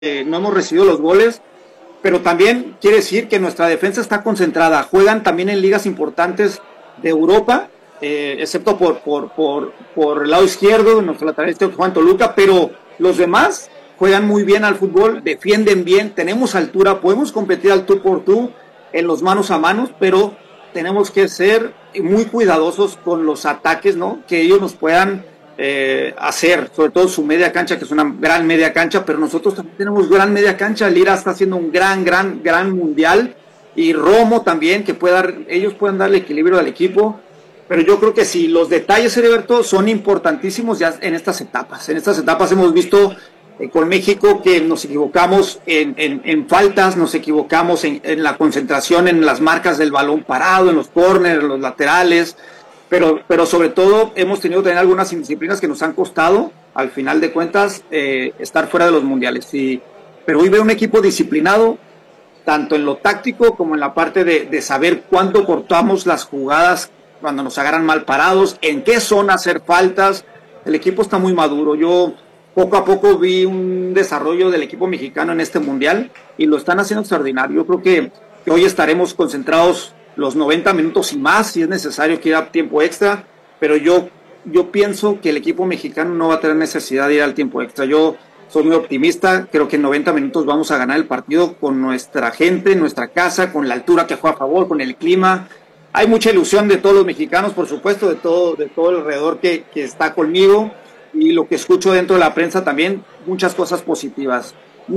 no hemos recibido los goles, pero también quiere decir que nuestra defensa está concentrada. Juegan también en ligas importantes de Europa, excepto por el lado izquierdo, nuestro lateral izquierdo Juan Toluca, pero los demás juegan muy bien al fútbol, defienden bien, tenemos altura, podemos competir al tú por tú en los manos a manos, pero tenemos que ser muy cuidadosos con los ataques, ¿no? Que ellos nos puedan hacer, sobre todo su media cancha, que es una gran media cancha, pero nosotros también tenemos gran media cancha. Lira está haciendo un gran mundial, y Romo también, que ellos puedan darle equilibrio al equipo. Pero yo creo que sí, los detalles, Heriberto, son importantísimos ya en estas etapas. En estas etapas hemos visto con México que nos equivocamos en faltas, nos equivocamos en la concentración, en las marcas del balón parado, en los córneres, en los laterales, pero sobre todo hemos tenido también algunas indisciplinas que nos han costado, al final de cuentas, estar fuera de los mundiales. Pero hoy veo un equipo disciplinado, tanto en lo táctico como en la parte de saber cuándo cortamos las jugadas cuando nos agarran mal parados, en qué zona hacer faltas. El equipo está muy maduro. Yo poco a poco vi un desarrollo del equipo mexicano en este mundial y lo están haciendo extraordinario. Yo creo que hoy estaremos concentrados los 90 minutos y más, si es necesario que ir a tiempo extra, pero yo pienso que el equipo mexicano no va a tener necesidad de ir al tiempo extra. Yo soy muy optimista, creo que en 90 minutos vamos a ganar el partido con nuestra gente, nuestra casa, con la altura que juega a favor, con el clima. Hay mucha ilusión de todos los mexicanos, por supuesto, de todo el alrededor que está conmigo, y lo que escucho dentro de la prensa también, muchas cosas positivas.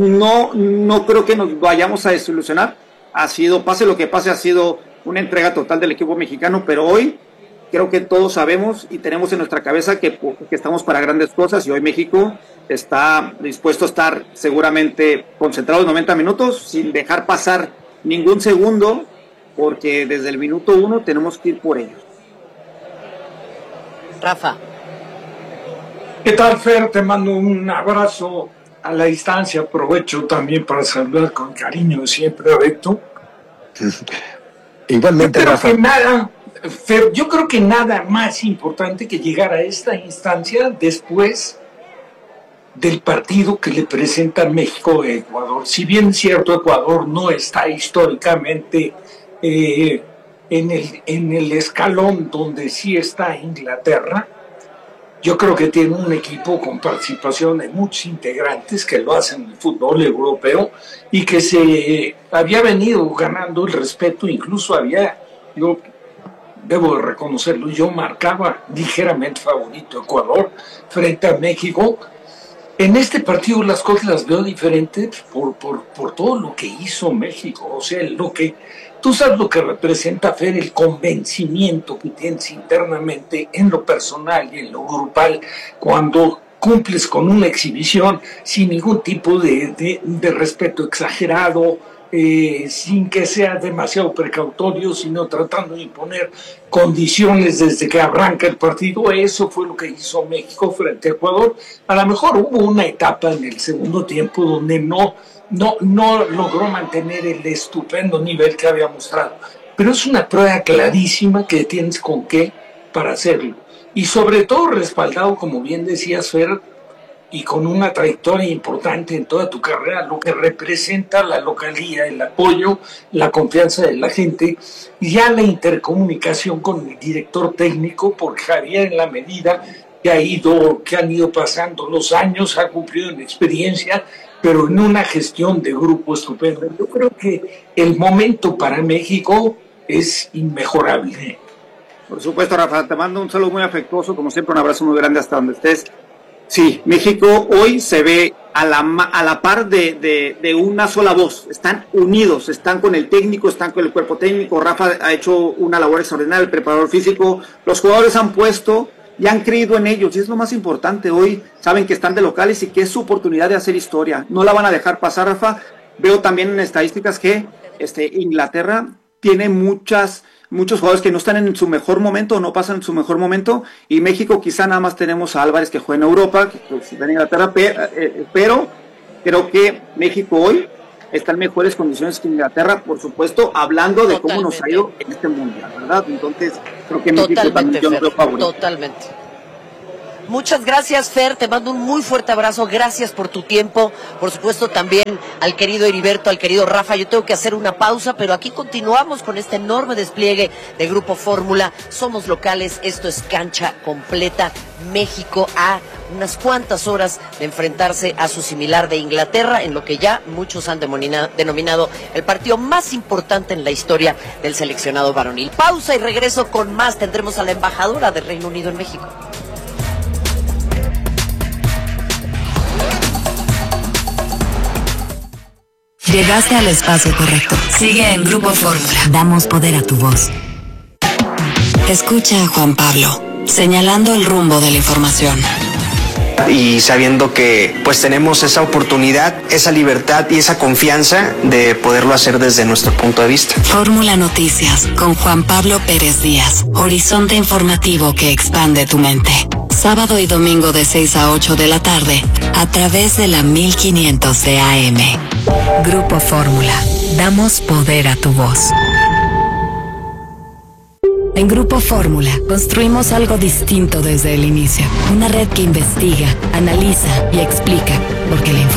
No creo que nos vayamos a desilusionar. Pase lo que pase, ha sido una entrega total del equipo mexicano, pero hoy creo que todos sabemos y tenemos en nuestra cabeza que estamos para grandes cosas, y hoy México está dispuesto a estar seguramente concentrado en 90 minutos sin dejar pasar ningún segundo, porque desde el minuto 1 tenemos que ir por ellos. Rafa. ¿Qué tal, Fer? Te mando un abrazo a la distancia. Aprovecho también para saludar con cariño siempre a Beto. Igualmente, Rafa. Fer, yo creo que nada más importante que llegar a esta instancia después del partido que le presenta México a Ecuador. Si bien es cierto, Ecuador no está históricamente en el escalón donde sí está Inglaterra, yo creo que tiene un equipo con participación de muchos integrantes que lo hacen en el fútbol europeo y que se había venido ganando el respeto. Incluso yo debo de reconocerlo, yo marcaba ligeramente favorito a Ecuador frente a México. En este partido las cosas las veo diferentes por todo lo que hizo México. O sea, tú sabes lo que representa, Fer, el convencimiento que tienes internamente en lo personal y en lo grupal cuando cumples con una exhibición sin ningún tipo de respeto exagerado, sin que sea demasiado precautorio, sino tratando de imponer condiciones desde que arranca el partido. Eso fue lo que hizo México frente a Ecuador. A lo mejor hubo una etapa en el segundo tiempo donde no logró mantener el estupendo nivel que había mostrado, pero es una prueba clarísima que tienes con qué para hacerlo, y sobre todo respaldado, como bien decías, Fer, y con una trayectoria importante en toda tu carrera, lo que representa la localía, el apoyo, la confianza de la gente, y ya la intercomunicación con el director técnico, porque Javier, en la medida que han ido pasando los años, ha cumplido en experiencia, pero en una gestión de grupo estupenda. Yo creo que el momento para México es inmejorable. Por supuesto, Rafa, te mando un saludo muy afectuoso, como siempre, un abrazo muy grande hasta donde estés. Sí, México hoy se ve a la par de una sola voz. Están unidos, están con el técnico, están con el cuerpo técnico. Rafa ha hecho una labor extraordinaria, el preparador físico. Los jugadores han puesto y han creído en ellos, y es lo más importante. Hoy saben que están de locales y que es su oportunidad de hacer historia. No la van a dejar pasar, Rafa. Veo también en estadísticas que Inglaterra tiene muchos jugadores que no están en su mejor momento o no pasan en su mejor momento, y México quizá nada más tenemos a Álvarez, que juega en Europa, que está en Inglaterra, pero creo que México hoy está en mejores condiciones que Inglaterra, por supuesto, hablando de cómo nos ha ido en este mundial, ¿verdad? Entonces, creo que México también yo lo veo favorito. Totalmente. Muchas gracias, Fer, te mando un muy fuerte abrazo, gracias por tu tiempo, por supuesto también al querido Heriberto, al querido Rafa. Yo tengo que hacer una pausa, pero aquí continuamos con este enorme despliegue de Grupo Fórmula. Somos locales, esto es cancha completa. México a unas cuantas horas de enfrentarse a su similar de Inglaterra, en lo que ya muchos han denominado el partido más importante en la historia del seleccionado varonil. Pausa y regreso con más. Tendremos a la embajadora del Reino Unido en México. Llegaste al espacio correcto. Sigue en Grupo Fórmula. Damos poder a tu voz. Escucha a Juan Pablo, señalando el rumbo de la información. Y sabiendo que pues tenemos esa oportunidad, esa libertad y esa confianza de poderlo hacer desde nuestro punto de vista. Fórmula Noticias con Juan Pablo Pérez Díaz. Horizonte informativo que expande tu mente. Sábado y domingo de 6 a 8 de la tarde a través de la 1500 de AM. Grupo Fórmula. Damos poder a tu voz. En Grupo Fórmula construimos algo distinto desde el inicio. Una red que investiga, analiza y explica, porque la información